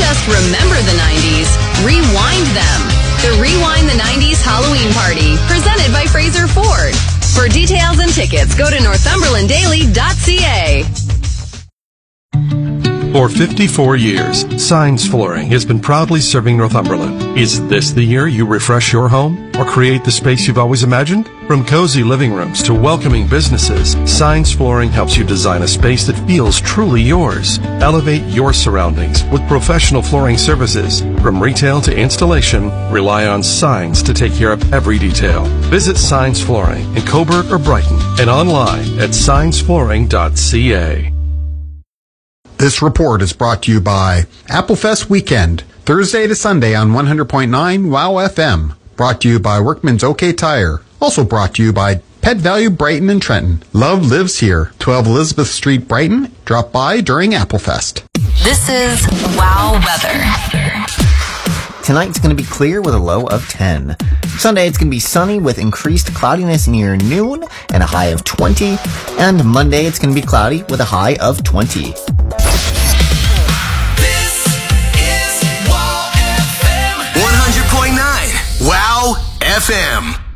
just remember the 90s, rewind them. The Rewind the 90s Halloween Party, presented by Fraser Ford. For details and tickets, go to northumberlanddaily.ca. For 54 years, Signs Flooring has been proudly serving Northumberland. Is this the year you refresh your home or create the space you've always imagined? From cozy living rooms to welcoming businesses, Signs Flooring helps you design a space that feels truly yours. Elevate your surroundings with professional flooring services. From retail to installation, rely on Signs to take care of every detail. Visit Signs Flooring in Coburg or Brighton and online at signsflooring.ca. This report is brought to you by Applefest Weekend, Thursday to Sunday on 100.9 WOW FM. Brought to you by Workman's OK Tire. Also brought to you by Pet Value Brighton and Trenton. Love lives here, 12 Elizabeth Street, Brighton. Drop by during Applefest. This is WOW Weather. Tonight's going to be clear with a low of 10. Sunday, it's going to be sunny with increased cloudiness near noon and a high of 20. And Monday, it's going to be cloudy with a high of 20. This is WOW FM 100.9 WOW FM.